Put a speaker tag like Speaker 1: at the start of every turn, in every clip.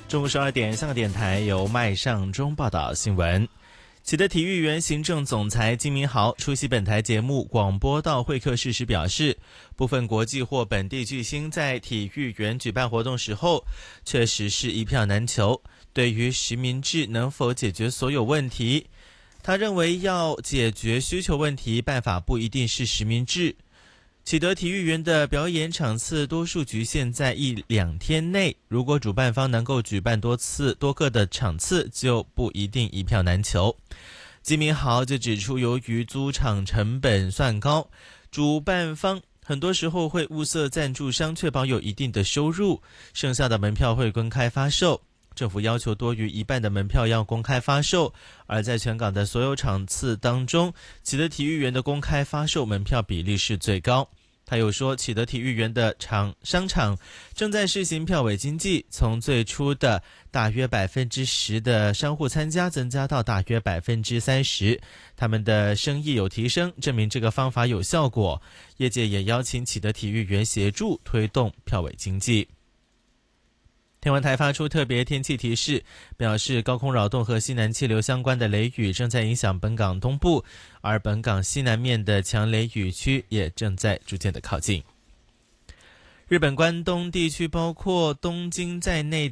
Speaker 1: 中午12点，香港电台由麦尚中报道新闻。启德体育园行政总裁金明豪出席本台节目广播道会客室时表示，部分国际或本地巨星在体育园举办活动时候，确实是一票难求。对于实名制能否解决所有问题，他认为要解决需求问题，办法不一定是实名制。启德体育园的表演场次多数局限在1-2天内，如果主办方能够举办多个的场次，就不一定一票难求。金明豪就指出，由于租场成本算高，主办方很多时候会物色赞助商，确保有一定的收入，剩下的门票会公开发售。政府要求多于一半的门票要公开发售，而在全港的所有场次当中，启德体育园的公开发售门票比例是最高。他又说，启德体育园的商场正在试行票委经济，从最初的大约10%的商户参加，增加到大约30%，他们的生意有提升，证明这个方法有效果。业界也邀请启德体育园协助推动票委经济。天文台发出特别天气提示，表示高空扰动和西南气流相关的雷雨正在影响本港东部，而本港西南面的强雷雨区也正在逐渐的靠近。日本关东地区包括东京在内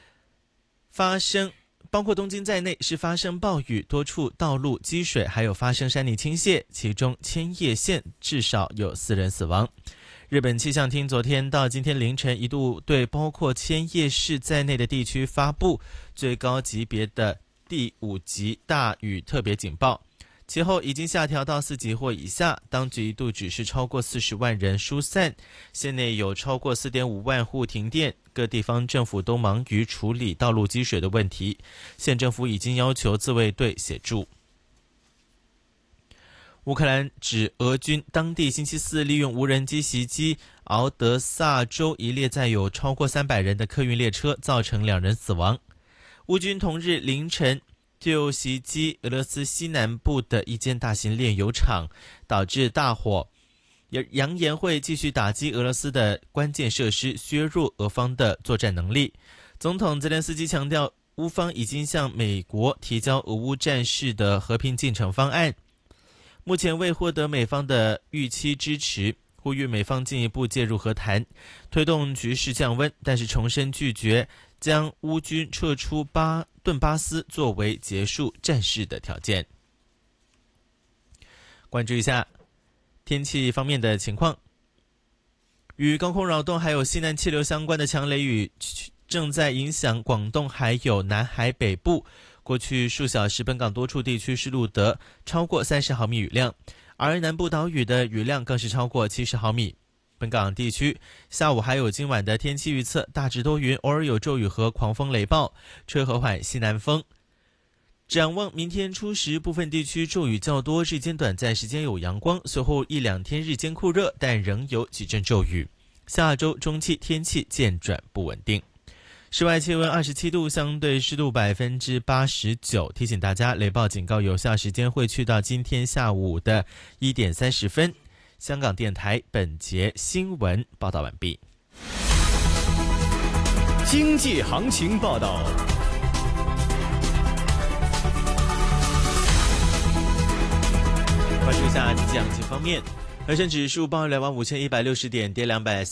Speaker 1: 是发生暴雨，多处道路积水，还有发生山泥倾泻，其中千叶县至少有4人死亡。日本气象厅昨天到今天凌晨一度对包括千叶市在内的地区发布最高级别的第5级大雨特别警报，其后已经下调到4级或以下。当局一度指示超过40万人疏散，县内有超过4.5万户停电，各地方政府都忙于处理道路积水的问题，县政府已经要求自卫队协助。乌克兰指俄军当地星期四利用无人机袭击敖德萨州一列载有超过300人的客运列车，造成2人死亡。乌军同日凌晨就袭击俄罗斯西南部的一间大型炼油厂，导致大火，也扬言会继续打击俄罗斯的关键设施，削弱俄方的作战能力。总统泽连斯基强调，乌方已经向美国提交俄乌战事的和平进程方案，目前未获得美方的预期支持，呼吁美方进一步介入和谈，推动局势降温，但是重申拒绝将乌军撤出顿巴斯作为结束战事的条件。关注一下天气方面的情况，与高空扰动还有西南气流相关的强雷雨正在影响广东还有南海北部，过去数小时本港多处地区是录得超过30毫米雨量，而南部岛屿的雨量更是超过70毫米。本港地区下午还有今晚的天气预测，大致多云，偶尔有骤雨和狂风雷暴，吹和缓西南风。展望明天初时，部分地区骤雨较多，日间短暂时间有阳光，随后1-2天日间酷热，但仍有几阵骤雨。下周中期天气渐转不稳定。室外气温27度，相对湿度89%。提醒大家，雷暴警告有效时间会去到今天下午的1点30分。香港电台本节新闻报道完毕。
Speaker 2: 经济行情报道。
Speaker 1: 关注一下经济行情方面，恒生指数报25160点，跌230